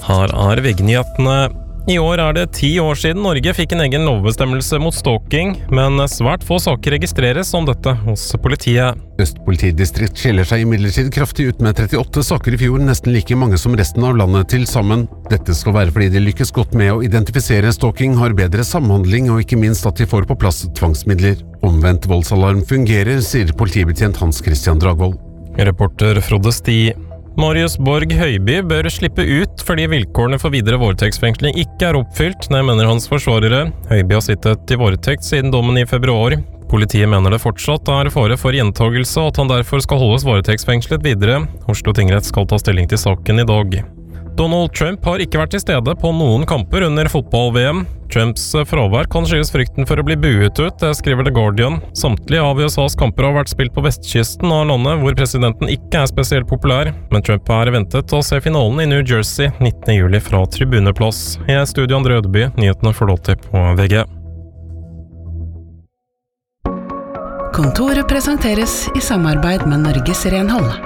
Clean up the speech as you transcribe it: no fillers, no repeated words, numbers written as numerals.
Her VG-nyhetene. I år det 10 år siden Norge fikk en egen lovbestemmelse mot stalking, men svært få saker registreres om dette hos politiet. Øst politidistrikt skiller seg imidlertid kraftig ut med 38 saker i fjor, nesten like mange som resten av landet til sammen. Dette skal være fordi de lykkes godt med å identifisere stalking, har bedre samhandling og ikke minst at de får på plass tvangsmidler. Omvendt voldsalarm fungerer, sier politibetjent Hans Christian Dragvold. Reporter Frode Sti. Marius Borg Høiby bør slippe ut fordi vilkårene for videre varetektsfengsling ikke oppfylt, det mener hans forsvarere. Høiby har sittet i varetekt siden dommen i februar. Politiet mener det fortsatt fare for gjentagelse, og at han derfor skal holdes varetektsfengslet videre. Oslo tingrett skal ta stilling til saken i dag. Donald Trump har ikke vært til stede på noen kamper under fotball-VM. Trumps fravær kan skyldes frykten for å bli buet ut, det skriver The Guardian. Samtlige av USAs kamper har vært spilt på vestkysten av landet, hvor presidenten ikke spesielt populær, men Trump ventet å se finalen i New Jersey 19. juli fra tribuneplass. I studio Andre Ødeby, nyhetene får lov til på VG. Kontoret presenteres i samarbeid med Norges Renhold.